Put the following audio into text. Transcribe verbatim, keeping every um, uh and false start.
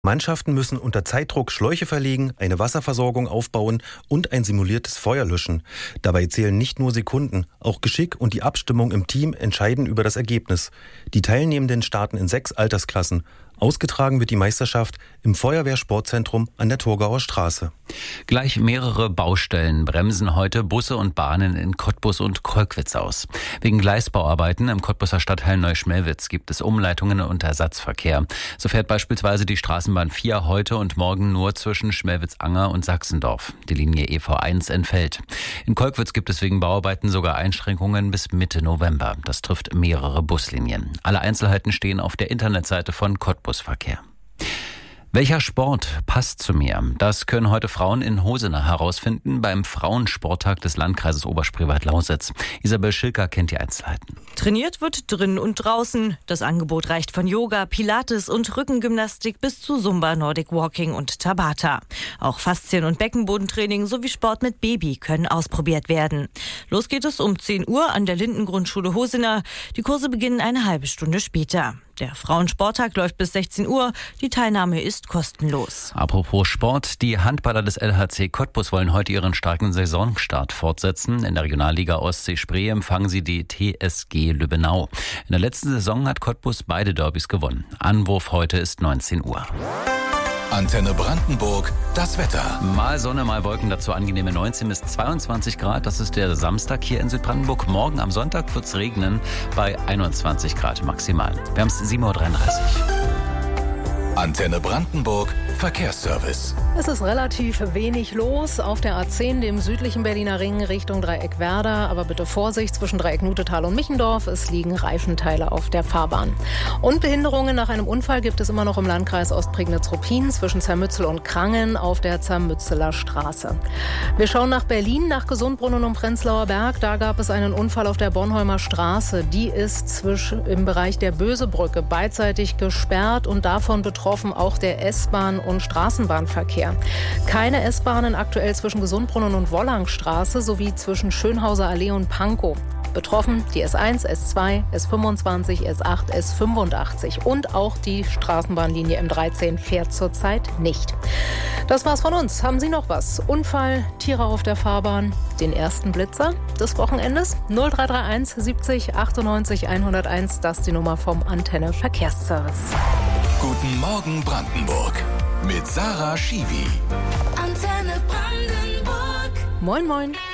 Mannschaften müssen unter Zeitdruck Schläuche verlegen, eine Wasserversorgung aufbauen und ein simuliertes Feuer löschen. Dabei zählen nicht nur Sekunden, auch Geschick und die Abstimmung im Team entscheiden über das Ergebnis. Die Teilnehmenden starten in sechs Altersklassen. Ausgetragen wird die Meisterschaft im Feuerwehrsportzentrum an der Torgauer Straße. Gleich mehrere Baustellen bremsen heute Busse und Bahnen in Cottbus und Kolkwitz aus. Wegen Gleisbauarbeiten im Cottbuser Stadtteil Neuschmelwitz gibt es Umleitungen und Ersatzverkehr. So fährt beispielsweise die Straßenbahn vier heute und morgen nur zwischen Schmelwitz-Anger und Sachsendorf. Die Linie E V eins entfällt. In Kolkwitz gibt es wegen Bauarbeiten sogar Einschränkungen bis Mitte November. Das trifft mehrere Buslinien. Alle Einzelheiten stehen auf der Internetseite von Cottbus Verkehr. Welcher Sport passt zu mir? Das können heute Frauen in Hosenau herausfinden beim Frauensporttag des Landkreises Oberspreewald-Lausitz. Isabel Schilker kennt die Einzelheiten. Trainiert wird drin und draußen. Das Angebot reicht von Yoga, Pilates und Rückengymnastik bis zu Zumba, Nordic Walking und Tabata. Auch Faszien- und Beckenbodentraining sowie Sport mit Baby können ausprobiert werden. Los geht es um zehn Uhr an der Lindengrundschule Hosenau. Die Kurse beginnen eine halbe Stunde später. Der Frauensporttag läuft bis sechzehn Uhr. Die Teilnahme ist kostenlos. Apropos Sport, die Handballer des L H C Cottbus wollen heute ihren starken Saisonstart fortsetzen. In der Regionalliga Ostsee-Spree empfangen sie die T S G Lübbenau. In der letzten Saison hat Cottbus beide Derbys gewonnen. Anwurf heute ist neunzehn Uhr. Antenne Brandenburg, das Wetter. Mal Sonne, mal Wolken, dazu angenehme neunzehn bis zweiundzwanzig Grad. Das ist der Samstag hier in Südbrandenburg. Morgen am Sonntag wird es regnen bei einundzwanzig Grad maximal. Wir haben es sieben Uhr dreiunddreißig. Antenne Brandenburg, Verkehrsservice. Es ist relativ wenig los auf der A zehn, dem südlichen Berliner Ring Richtung Dreieck Werder. Aber bitte Vorsicht zwischen Dreieck Nutetal und Michendorf. Es liegen Reifenteile auf der Fahrbahn. Und Behinderungen nach einem Unfall gibt es immer noch im Landkreis Ostprignitz-Ruppin zwischen Zermützel und Krangen auf der Zermützeler Straße. Wir schauen nach Berlin, nach Gesundbrunnen und Prenzlauer Berg. Da gab es einen Unfall auf der Bornholmer Straße. Die ist zwischen, im Bereich der Bösebrücke beidseitig gesperrt und davon betroffen auch der S-Bahn- und Straßenbahnverkehr. Keine S-Bahnen aktuell zwischen Gesundbrunnen und Wollangstraße sowie zwischen Schönhauser Allee und Pankow. Betroffen die S eins, S zwei, S fünfundzwanzig, S acht, S fünfundachtzig und auch die Straßenbahnlinie M dreizehn fährt zurzeit nicht. Das war's von uns. Haben Sie noch was? Unfall, Tiere auf der Fahrbahn, den ersten Blitzer des Wochenendes? null drei drei eins siebzig achtundneunzig hunderteins, das ist die Nummer vom Antenne Verkehrsservice. Guten Morgen Brandenburg mit Sarah Schiwi. Antenne Brandenburg. Moin, moin.